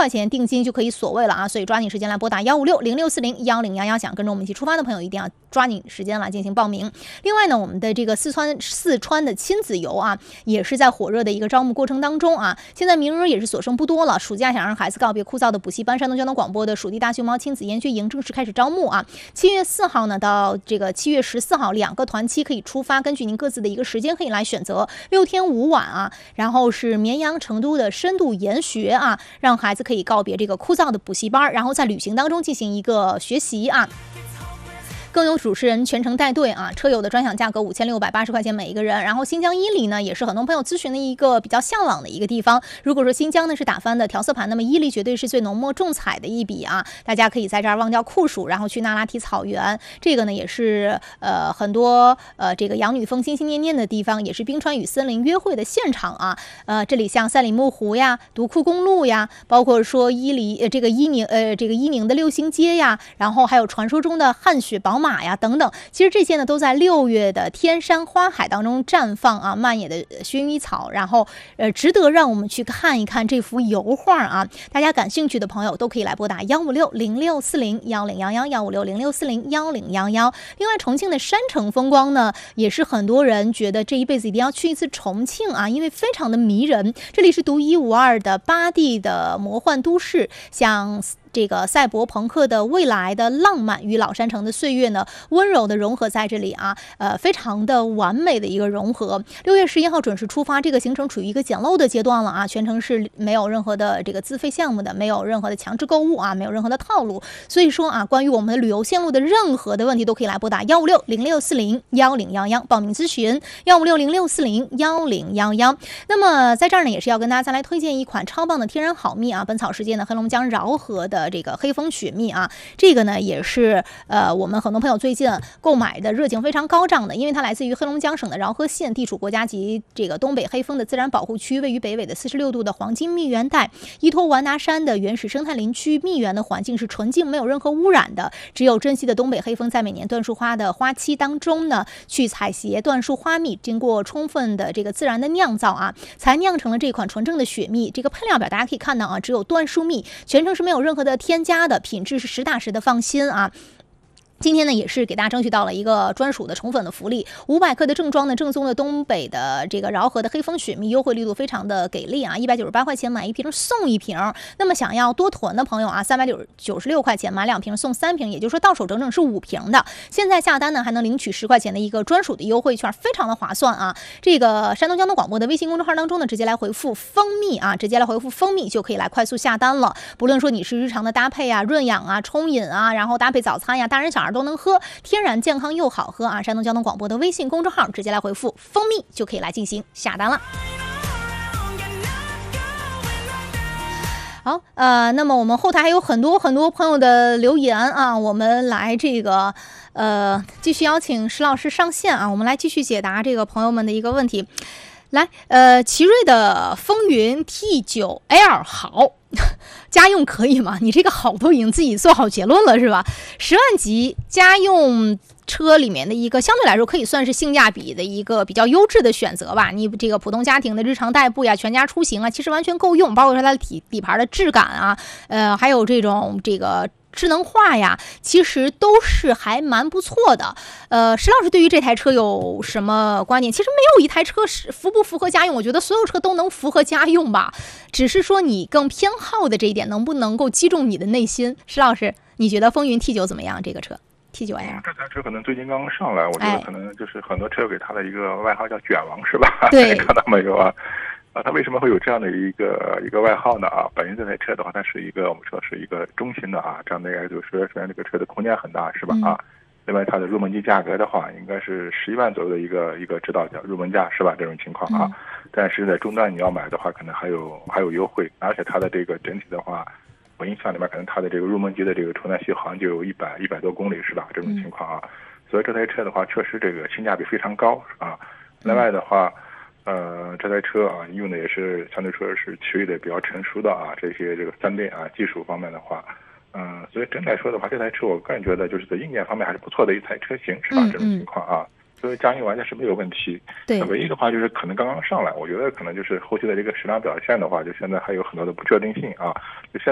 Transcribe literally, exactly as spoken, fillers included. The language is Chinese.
块钱定金就可以锁位了啊，所以抓紧时间来拨打幺五六零六四零幺零幺幺，想跟着我们一起出发的朋友一定要抓紧时间来进行报名。另外呢，我们的这个四川四川的亲子游啊，也是在火热的一个招募过程当中啊，现在名额也是所剩不多了。暑假想让孩子告别枯燥的补习班，山东交通广播的蜀地大熊猫亲子研学营正式开始招募啊。七月四号呢到这个七月十四号两个团期可以出发，根据您各自的一个时间可以来选择六天五晚啊，然后是绵阳、成都的深度研学啊，让孩子可以告别这个枯燥的补习班，然后在旅行当中进行一个学习啊。更有主持人全程带队啊，车友的专享价格五千六百八十块钱每一个人。然后新疆伊犁呢，也是很多朋友咨询的一个比较向往的一个地方。如果说新疆呢是打翻的调色盘，那么伊犁绝对是最浓墨重彩的一笔啊！大家可以在这儿忘掉酷暑，然后去那拉提草原。这个呢也是呃很多呃这个养女风心心念念的地方，也是冰川与森林约会的现场啊。呃，这里像赛里木湖呀、独库公路呀，包括说伊犁呃这个伊宁呃这个伊宁的六星街呀，然后还有传说中的汗血宝马呀等等，其实这些呢都在六月的天山花海当中绽放啊，漫野的薰衣草，然后呃值得让我们去看一看这幅油画啊。大家感兴趣的朋友都可以来拨打幺五六零六四零幺零幺幺幺五六零六四零幺零幺幺。另外，重庆的山城风光呢，也是很多人觉得这一辈子一定要去一次重庆啊，因为非常的迷人。这里是独一无二的八 D 的魔幻都市，像这个赛博朋克的未来的浪漫与老山城的岁月呢，温柔的融合在这里啊，呃，非常的完美的一个融合。六月十一号准时出发，这个行程处于一个简陋的阶段了啊，全程是没有任何的这个自费项目的，没有任何的强制购物啊，没有任何的套路。所以说啊，关于我们的旅游线路的任何的问题，都可以来拨打幺五六零六四零幺零幺幺报名咨询，幺五六零六四零幺零幺幺。那么在这儿呢，也是要跟大家再来推荐一款超棒的天然好蜜啊，本草世界的黑龙江饶河的这个黑蜂雪蜜啊，这个呢也是呃我们很多朋友最近购买的热情非常高涨的，因为它来自于黑龙江省的饶河县，地处国家级这个东北黑蜂的自然保护区，位于北纬的四十六度的黄金蜜源带，依托完达山的原始生态林区，蜜源的环境是纯净，没有任何污染的。只有珍稀的东北黑蜂在每年椴树花的花期当中呢，去采撷椴树花蜜，经过充分的这个自然的酿造啊，才酿成了这款纯正的雪蜜。这个配料表大家可以看到啊，只有椴树蜜，全程是没有任何的添加的，品质是实打实的放心啊。今天呢，也是给大家争取到了一个专属的宠粉的福利，五百克的正装的正宗的东北的这个饶河的黑蜂雪蜜，优惠力度非常的给力啊，一百九十八块钱买一瓶送一瓶。那么想要多囤的朋友啊，三百九十六块钱买两瓶送三瓶，也就是说到手整整是五瓶的。现在下单呢，还能领取十块钱的一个专属的优惠券，非常的划算啊。这个山东交通广播的微信公众号当中呢，直接来回复蜂蜜啊，直接来回复蜂蜜就可以来快速下单了。不论说你是日常的搭配啊、润养啊、冲饮啊，然后搭配早餐呀，大人小孩都能喝，天然健康又好喝啊！山东交通广播的微信公众号直接来回复蜂蜜就可以来进行下单了。好，呃，那么我们后台还有很多很多朋友的留言啊，我们来这个呃继续邀请石老师上线啊，我们来继续解答这个朋友们的一个问题。来，呃，奇瑞的风云 T 九 L 好，家用可以吗？你这个好都已经自己做好结论了是吧？十万级家用车里面的一个相对来说可以算是性价比的一个比较优质的选择吧。你这个普通家庭的日常代步呀、全家出行啊，其实完全够用，包括说它的底底盘的质感啊，呃，还有这种这个智能化呀，其实都是还蛮不错的。呃，石老师对于这台车有什么观点？其实没有一台车是符不符合家用，我觉得所有车都能符合家用吧，只是说你更偏好的这一点能不能够击中你的内心。石老师，你觉得风云 T 九 怎么样？这个车 T 九 L、嗯、 这台车可能最近刚刚上来，我觉得可能就是很多车友给它的一个外号叫卷王是吧？ 对， 看到没有啊？啊，它为什么会有这样的一个一个外号呢？啊，本身这台车的话，它是一个我们说是一个中型的啊，这样的一个就是首先这个车的空间很大，是吧？啊，另外它的入门级价格的话，应该是十一万左右的一个一个指导价入门价，是吧？这种情况啊，但是在终端你要买的话，可能还有还有优惠，而且它的这个整体的话，我印象里面可能它的这个入门级的这个充电续航就有一百一百多公里，是吧？这种情况啊，所以这台车的话，确实这个性价比非常高啊。另外的话。呃，这台车啊，用的也是相对说是奇瑞的比较成熟的啊，这些这个三电啊技术方面的话，嗯、呃，所以整体来说的话，这台车我个人觉得就是在硬件方面还是不错的一台车型，是吧？ 嗯嗯、 这种情况啊，所以家用完全是没有问题。 对， 唯一的话就是可能刚刚上来，我觉得可能就是后期的这个市场表现的话，就现在还有很多的不确定性啊，就现